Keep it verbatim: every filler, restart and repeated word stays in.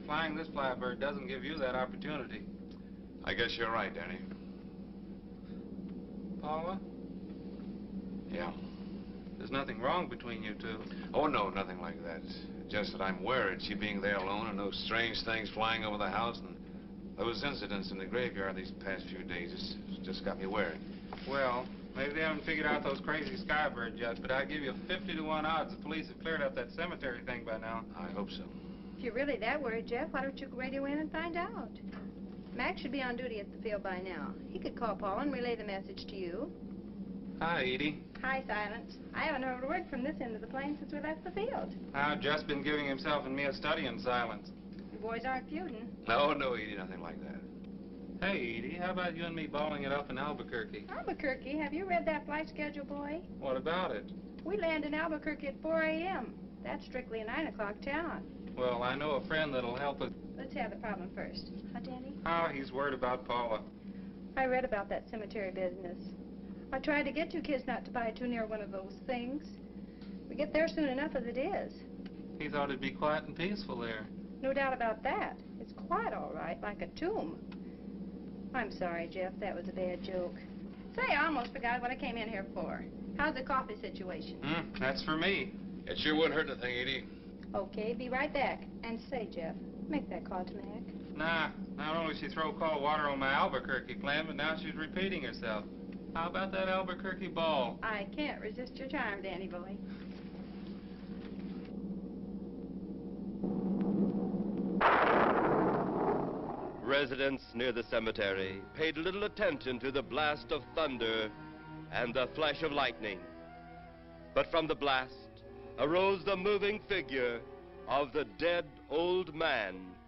flying this flybird doesn't give you that opportunity. I guess you're right, Danny. Paula? Yeah. There's nothing wrong between you two. Oh, no, nothing like that. Just that I'm worried, she being there alone and those strange things flying over the house and those incidents in the graveyard these past few days. It's just got me worried. Well, maybe they haven't figured out those crazy skybirds yet, but I give you fifty to one odds the police have cleared up that cemetery thing by now. I hope so. If you're really that worried, Jeff, why don't you radio in and find out? Mac should be on duty at the field by now. He could call Paul and relay the message to you. Hi, Edie. Hi, Silence. I haven't heard a word from this end of the plane since we left the field. I've just been giving himself and me a study in silence. You boys aren't feuding. No, no, Edie, nothing like that. Hey, Edie, how about you and me balling it up in Albuquerque? Albuquerque? Have you read that flight schedule, boy? What about it? We land in Albuquerque at four A M That's strictly a nine o'clock town. Well, I know a friend that'll help us. Let's have the problem first. Huh, Danny? Oh, he's worried about Paula. I read about that cemetery business. I tried to get you kids not to buy too near one of those things. We get there soon enough as it is. He thought it'd be quiet and peaceful there. No doubt about that. It's quiet, all right, like a tomb. I'm sorry, Jeff. That was a bad joke. Say, I almost forgot what I came in here for. How's the coffee situation? Hmm, that's for me. It sure wouldn't hurt anything, Edie. Okay, be right back. And say, Jeff, make that call to Mac. Nah, not only she throw cold water on my Albuquerque plan, but now she's repeating herself. How about that Albuquerque ball? I can't resist your charm, Danny boy. Residents near the cemetery paid little attention to the blast of thunder and the flash of lightning. But from the blast arose the moving figure of the dead old man